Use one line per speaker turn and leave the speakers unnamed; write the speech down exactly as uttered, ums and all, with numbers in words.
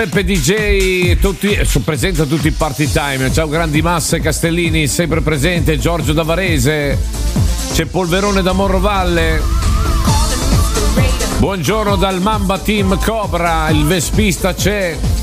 Peppe D J, tutti, sono presente a tutti i party time. Ciao Grandi Masse Castellini, sempre presente. Giorgio da Varese, c'è Polverone da Morrovalle. Buongiorno dal Mamba Team Cobra, il Vespista c'è.